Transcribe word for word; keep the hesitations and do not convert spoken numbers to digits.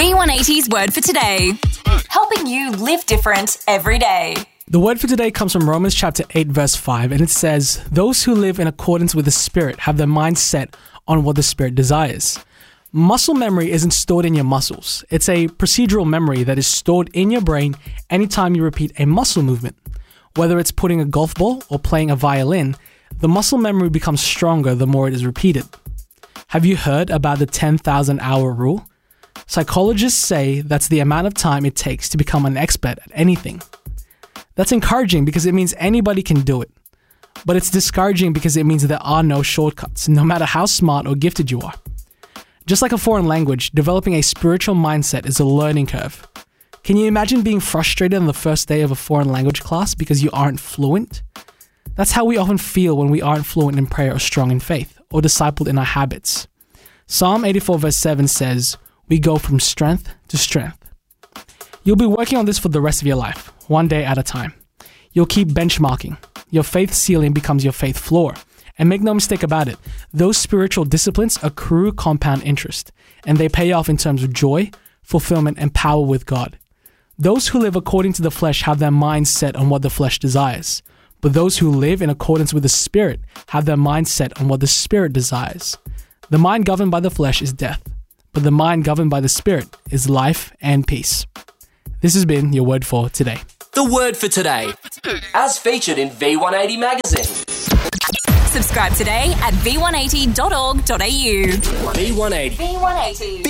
V one eighty's word for today. Helping you live different every day. The word for today comes from Romans chapter eight, verse five, and it says, "Those who live in accordance with the Spirit have their mind set on what the Spirit desires." Muscle memory isn't stored in your muscles. It's a procedural memory that is stored in your brain anytime you repeat a muscle movement. Whether it's putting a golf ball or playing a violin, the muscle memory becomes stronger the more it is repeated. Have you heard about the ten thousand hour rule? Psychologists say that's the amount of time it takes to become an expert at anything. That's encouraging because it means anybody can do it. But it's discouraging because it means there are no shortcuts, no matter how smart or gifted you are. Just like a foreign language, developing a spiritual mindset is a learning curve. Can you imagine being frustrated on the first day of a foreign language class because you aren't fluent? That's how we often feel when we aren't fluent in prayer or strong in faith, or discipled in our habits. Psalm eighty-four verse seven says, "We go from strength to strength." You'll be working on this for the rest of your life, one day at a time. You'll keep benchmarking. Your faith ceiling becomes your faith floor. And make no mistake about it, those spiritual disciplines accrue compound interest, and they pay off in terms of joy, fulfillment, and power with God. Those who live according to the flesh have their minds set on what the flesh desires, but those who live in accordance with the Spirit have their mind set on what the Spirit desires. The mind governed by the flesh is death, but the mind governed by the Spirit is life and peace. This has been your word for today. The word for today, as featured in V one eighty magazine. Subscribe today at v one eighty dot org dot a u. V one eighty. V one eighty.